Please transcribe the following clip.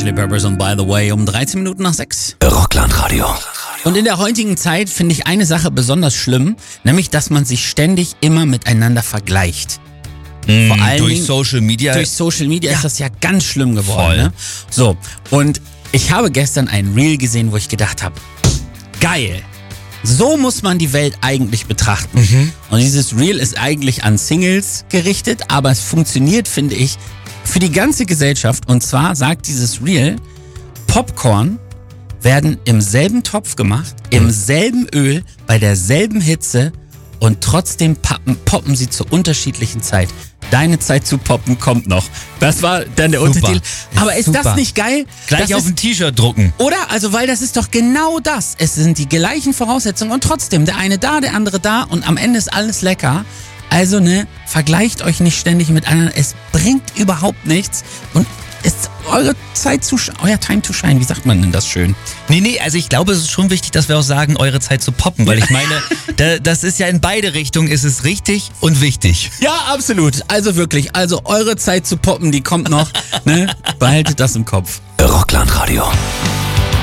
Chili Peppers und By the Way um 13 Minuten nach 6. Rockland-Radio. Und in der heutigen Zeit finde ich eine Sache besonders schlimm, nämlich, dass man sich ständig immer miteinander vergleicht. Vor allem Durch Social Media. Durch Social Media ist das ja ganz schlimm geworden. Voll. Ne? So, und ich habe gestern ein Reel gesehen, wo ich gedacht habe, geil. So muss man die Welt eigentlich betrachten. Und dieses Reel ist eigentlich an Singles gerichtet, aber es funktioniert, finde ich, für die ganze Gesellschaft. Und zwar sagt dieses Reel, Popcorn werden im selben Topf gemacht, im selben Öl, bei derselben Hitze und trotzdem poppen sie zur unterschiedlichen Zeit. Deine Zeit zu poppen kommt noch. Das war dann der Untertitel. Aber ist das nicht geil? Gleich Das auf ein T-Shirt drucken. Oder? Also, weil das ist doch genau das. Es sind die gleichen Voraussetzungen und trotzdem der eine da, der andere da und am Ende ist alles lecker. Also, vergleicht euch nicht ständig mit anderen. Es bringt überhaupt nichts und ist euer Time to shine. Wie sagt man denn das schön? Nee, also ich glaube, es ist schon wichtig, dass wir auch sagen, eure Zeit zu poppen, weil ich meine, das ist ja in beide Richtungen, ist es richtig und wichtig. Ja, absolut. Also wirklich, eure Zeit zu poppen, die kommt noch. Behaltet das im Kopf. Rockland-Radio.